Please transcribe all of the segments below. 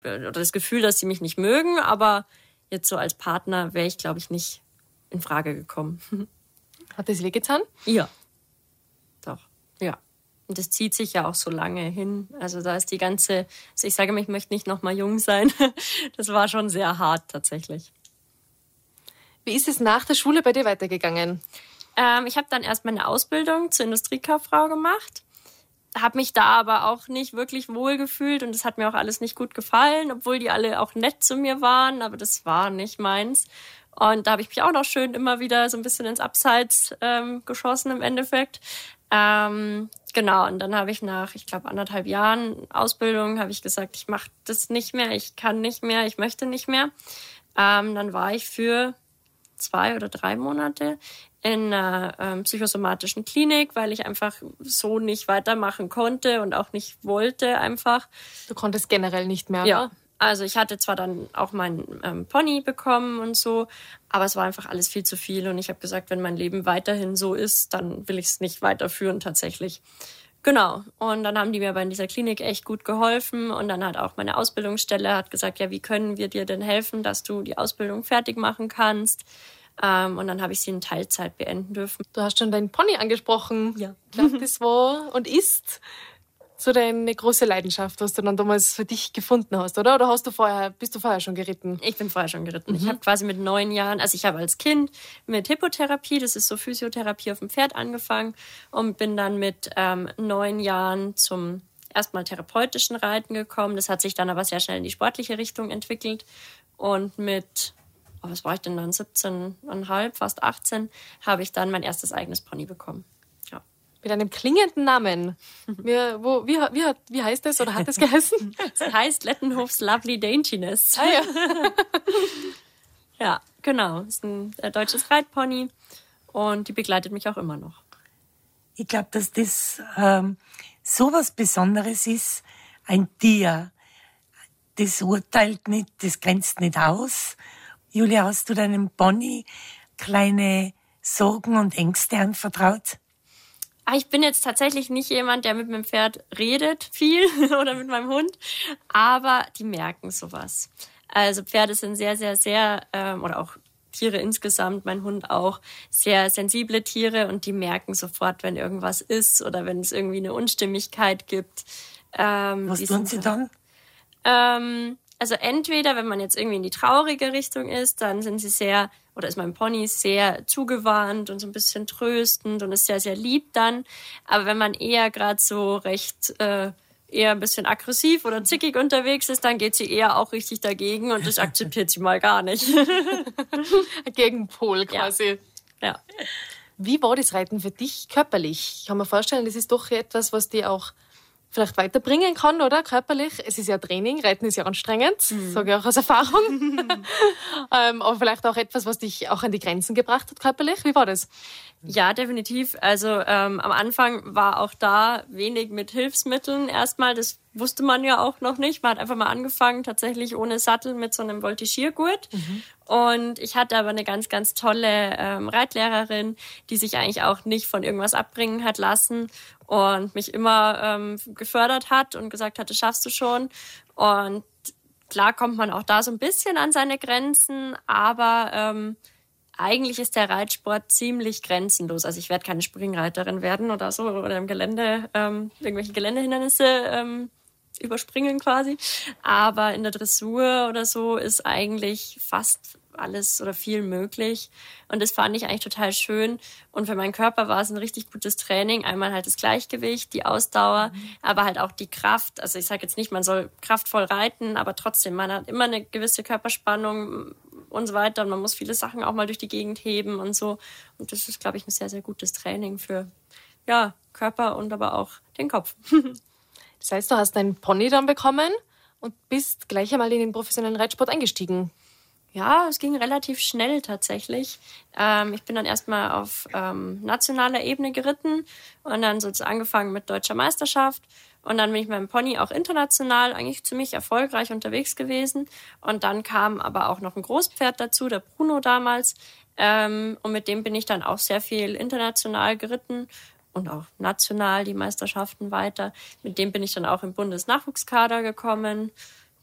oder das Gefühl, dass sie mich nicht mögen, aber jetzt so als Partner wäre ich, glaube ich, nicht in Frage gekommen. Hat das wehgetan? Ja, doch, ja. Und das zieht sich ja auch so lange hin. Also da ist also ich sage mir, ich möchte nicht noch mal jung sein. Das war schon sehr hart tatsächlich. Wie ist es nach der Schule bei dir weitergegangen? Ich habe dann erst meine Ausbildung zur Industriekauffrau gemacht. Habe mich da aber auch nicht wirklich wohl gefühlt und es hat mir auch alles nicht gut gefallen, obwohl die alle auch nett zu mir waren, aber das war nicht meins. Und da habe ich mich auch noch schön immer wieder so ein bisschen ins Abseits geschossen im Endeffekt. Genau, und dann habe ich nach, ich glaube, 1,5 Jahren Ausbildung, habe ich gesagt, ich mache das nicht mehr, ich kann nicht mehr, ich möchte nicht mehr. Dann war ich für 2 oder 3 Monate in einer psychosomatischen Klinik, weil ich einfach so nicht weitermachen konnte und auch nicht wollte einfach. Du konntest generell nicht mehr, ja. oder? Also ich hatte zwar dann auch meinen Pony bekommen und so, aber es war einfach alles viel zu viel. Und ich habe gesagt, wenn mein Leben weiterhin so ist, dann will ich es nicht weiterführen tatsächlich. Genau. Und dann haben die mir aber in dieser Klinik echt gut geholfen. Und dann hat auch meine Ausbildungsstelle hat gesagt, ja, wie können wir dir denn helfen, dass du die Ausbildung fertig machen kannst? Und dann habe ich sie in Teilzeit beenden dürfen. Du hast schon deinen Pony angesprochen. Ja. Ich glaube, das war und ist so deine große Leidenschaft, was du dann damals für dich gefunden hast, oder? Oder bist du vorher schon geritten? Ich bin vorher schon geritten. Ich habe quasi mit 9 Jahren, also ich habe als Kind mit Hippotherapie, das ist so Physiotherapie auf dem Pferd, angefangen und bin dann mit 9 Jahren zum erstmal therapeutischen Reiten gekommen. Das hat sich dann aber sehr schnell in die sportliche Richtung entwickelt. Und mit, was war ich denn dann, 17,5, fast 18, habe ich dann mein erstes eigenes Pony bekommen. Mit einem klingenden Namen. Wie heißt das oder hat das geheißen? Es heißt Lettenhofs Lovely Daintiness. Ah ja. Ja, genau. Das ist ein deutsches Reitpony und die begleitet mich auch immer noch. Ich glaube, dass das so was Besonderes ist. Ein Tier, das urteilt nicht, das grenzt nicht aus. Julia, hast du deinem Pony kleine Sorgen und Ängste anvertraut? Ich bin jetzt tatsächlich nicht jemand, der mit meinem Pferd redet viel oder mit meinem Hund, aber die merken sowas. Also Pferde sind sehr, sehr, sehr, oder auch Tiere insgesamt, mein Hund auch, sehr sensible Tiere und die merken sofort, wenn irgendwas ist oder wenn es irgendwie eine Unstimmigkeit gibt. Was tun sie dann? Also entweder, wenn man jetzt irgendwie in die traurige Richtung ist, dann sind sie ist mein Pony sehr zugewandt und so ein bisschen tröstend und ist sehr, sehr lieb dann. Aber wenn man eher gerade so recht eher ein bisschen aggressiv oder zickig unterwegs ist, dann geht sie eher auch richtig dagegen und das akzeptiert sie mal gar nicht. Gegenpol quasi. Ja. Wie war das Reiten für dich körperlich? Ich kann mir vorstellen, das ist doch etwas, was dir auch vielleicht weiterbringen kann, oder? Körperlich. Es ist ja Training, Reiten ist ja anstrengend, sage ich auch aus Erfahrung. Aber vielleicht auch etwas, was dich auch an die Grenzen gebracht hat, körperlich. Wie war das? Ja, definitiv. Also am Anfang war auch da wenig mit Hilfsmitteln erstmal. Das wusste man ja auch noch nicht. Man hat einfach mal angefangen, tatsächlich ohne Sattel mit so einem Voltigiergurt. Und ich hatte aber eine ganz, ganz tolle Reitlehrerin, die sich eigentlich auch nicht von irgendwas abbringen hat lassen und mich immer gefördert hat und gesagt hat, das schaffst du schon. Und klar kommt man auch da so ein bisschen an seine Grenzen, aber eigentlich ist der Reitsport ziemlich grenzenlos. Also ich werde keine Springreiterin werden oder so oder im Gelände irgendwelche Geländehindernisse überspringen quasi. Aber in der Dressur oder so ist eigentlich fast alles oder viel möglich. Und das fand ich eigentlich total schön. Und für meinen Körper war es ein richtig gutes Training. Einmal halt das Gleichgewicht, die Ausdauer, aber halt auch die Kraft. Also ich sage jetzt nicht, man soll kraftvoll reiten, aber trotzdem, man hat immer eine gewisse Körperspannung und so weiter. Und man muss viele Sachen auch mal durch die Gegend heben und so. Und das ist, glaube ich, ein sehr, sehr gutes Training für Körper und aber auch den Kopf. Das heißt, du hast deinen Pony dann bekommen und bist gleich einmal in den professionellen Reitsport eingestiegen. Ja, es ging relativ schnell tatsächlich. Ich bin dann erstmal auf nationaler Ebene geritten und dann sozusagen angefangen mit deutscher Meisterschaft. Und dann bin ich mit meinem Pony auch international eigentlich ziemlich erfolgreich unterwegs gewesen. Und dann kam aber auch noch ein Großpferd dazu, der Bruno damals. Und mit dem bin ich dann auch sehr viel international geritten und auch national die Meisterschaften weiter. Mit dem bin ich dann auch im Bundesnachwuchskader gekommen.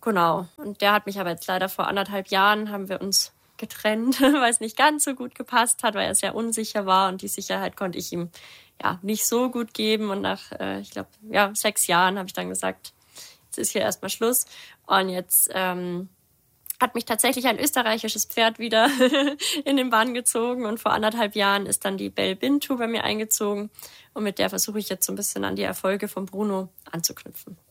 Genau. Und der hat mich aber jetzt leider vor 1,5 Jahren haben wir uns getrennt, weil es nicht ganz so gut gepasst hat, weil er sehr unsicher war und die Sicherheit konnte ich ihm nicht so gut geben. Und nach, 6 Jahren habe ich dann gesagt, jetzt ist hier erstmal Schluss. Und jetzt hat mich tatsächlich ein österreichisches Pferd wieder in den Bann gezogen und vor 1,5 Jahren ist dann die Belle Bintu bei mir eingezogen und mit der versuche ich jetzt so ein bisschen an die Erfolge von Bruno anzuknüpfen.